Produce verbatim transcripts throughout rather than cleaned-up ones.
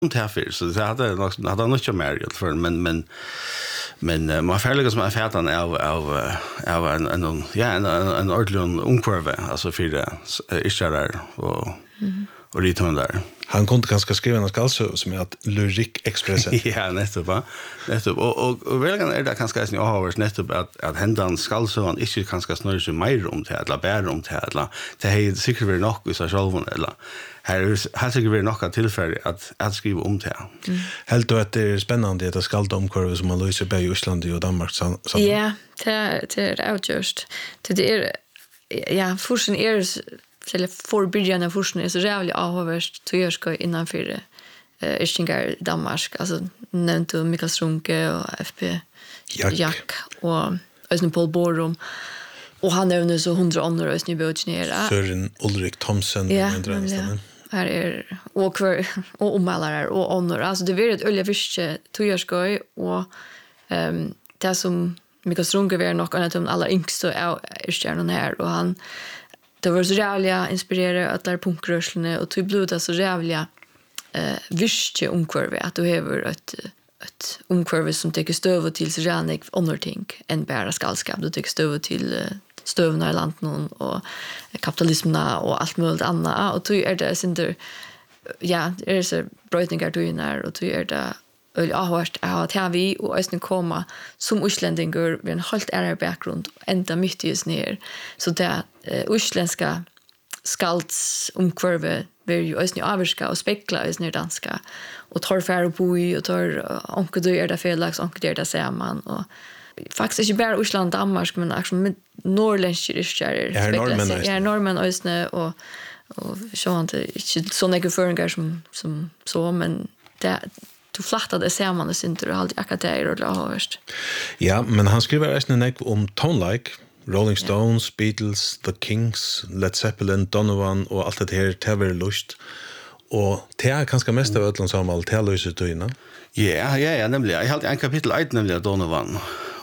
inte här för så det hade nog hade nog inte mer för men men men man färliga som är färdan av av av en en ja en en ordentlig ungkurve alltså för det är där och och lite där. Han kunde ganska skriva en skalsö som är att lyrik expressen. Ja, nettopp, va. Nettopp. Och och och väl kan det kanske är ha varit nettopp att att händan skalsö han inte kanske snurra sig mer om det eller bära om det eller det är säkert väl nog i sig själv eller här har säkert väl nog tillfälle att att skriva om det. Helt då att det är spännande att skalda om kurvor som man löser på i Island och Danmark så. Ja, det det är outjust. Det är ja, forsen är eller förbyrjande forskning är så jävligt avhåverst till jag ska innanför eh Istingar Danmark alltså nämnt Mikael Strunke och F P Jack, Jack och Ösnen Paul Borum och han nämner så hundra andra Ösnen Böjnera Sören Ulrik Thomsen ja, här är och kvar och omälare och andra alltså det blir ett öliga fiske till jag ska och ehm det som Mikael Strunke var nog en av de allra yngsta är stjärnan här och han det var så jävla inspirerande att där punkrörslene och tog blod så jävla eh visste omkurve att du har ett ett omkurve som tar stöv till så jävla underting en bara skallskap du tar stöv till stövna i landet och kapitalismen och allt möjligt annat och du är det synder ja det är så brötningar du när och du är det öl ahvart att ha vi och ösnen komma som utlänningar med en helt annan bakgrund ända mitt i ner så det uh, utländska skalds omkurve vill ju ösnen avska och spekla ösnen danska och tar färre på i och tar onkel du är det felax onkel det där ser man och faktiskt inte bara Island Danmark men också med norrländska ryssar spekla ja norrmän ösnen och och så inte så några föringar som som så men det du flattade ser man det inte du alltid akadeir och låst. Ja, men han skriver även en om Tone Like, Rolling Stones, yeah. Beatles, The Kings, Led Zeppelin, Donovan och allt det här täver lust. Och det är ganska mest av ödlan som allt här löser tyna. Ja, ja, ja, nämligen. Jag hade en kapitel ett nämligen Donovan.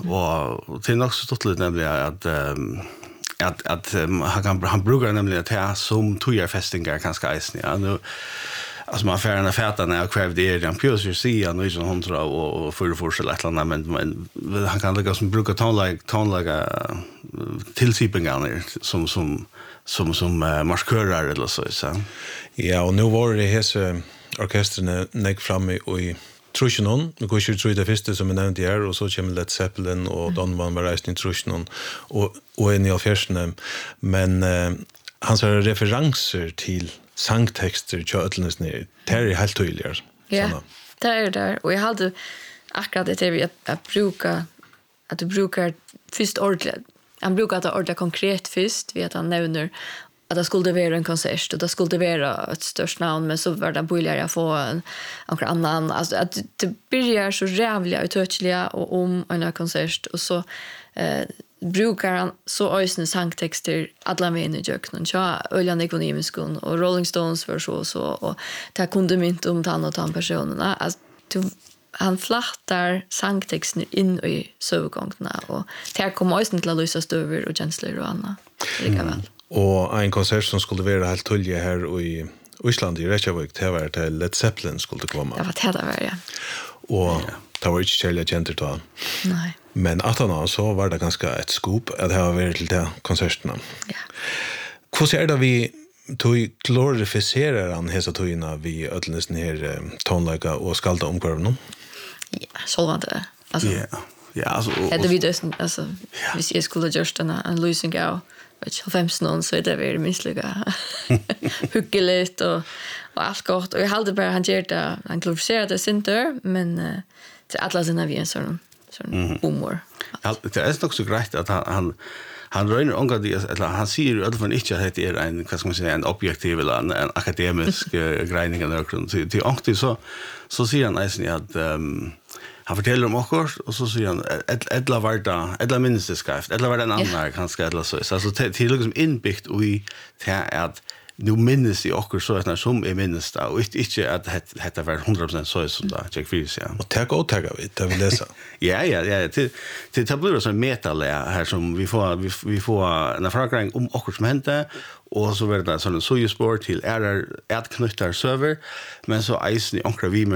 Och det är också stått nämligen att um, att att um, han kan han brukar nämligen att ha som tojarfästingar ganska isni. Ja, nu alltså man får en fäta när jag krävde det en pjus se och nu så hundra och för för så lätt landa men men han kan lägga som brukar ta like ta lägga tillsipingar som som som som uh, marskörar eller så så. Ja, och nu var det här orkestern näck framme i Trusjonon, vi går ju tror det första som jag nämnde här och så kommer Led Zeppelin och Donovan var reist i Trusjonon och och en av fjärsen men uh, hans referenser till sangtexter till ötlnes ner. Det är helt tydligt. Ja, det är där. Och jag hade akkurat det vi att bruka att du brukar först ordentligt. Han brukar att ordentligt konkret först vet han nämner att det skulle vara en konsert och det skulle vara ett störst namn men så var det billigare att få en någon annan alltså att det börjar så jävla utötliga och om en konsert och så eh brukar han så ösna sangtexter alla med i jöknen ja öljan ekonomisk och Rolling Stones för så så och det kunde inte om han och han personerna alltså han flattar sangtexten in i sövgångarna och där kommer ösna till att lösa stöver och känslor och annat lika väl. Och en konsert som skulle vara helt tydlig här i Island i Reykjavik det var till Led Zeppelin skulle komma. Det var det där ja. Och det var inte kärliga känter då. Nej. Men att han så var det ganska ett scoop att det har varit till de konserterna. Ja. Hur ser det vi tog glorificerar han hesa tojna vi ödlnes ner tonlaga och skalda omkvarven? Ja, så var det. Alltså. Ja. Ja, alltså. Det vi just alltså hvis jag skulle just en en losing out which of femton någon så det är misslycka. Huggeligt och och allt gott och jag hade bara han gör det han glorificerade center men uh, till alla sina vi en sån sån humor. Ja, det är också grejt att han han han rör någon det eller han säger ju att inte att det är en vad ska man säga en objektiv eller en, en akademisk greining eller något till till alltid så så säger han nästan att um, han fortäller om också och så säger han ett ettla varda ettla minst skrift ettla varda en annan kanske eller så alltså till liksom inbyggt och i till att nu minnes i okkur så att som är minnes det och inte att detta var hundra procent så som där Jack Fries ja. Och tag och tag vi det vill läsa. Ja ja ja till till tabletter som metal här som vi får vi, vi får en fråga om okkur som hände och så var det sån en sojuspår till är är knuttar server men så isen i onkra vi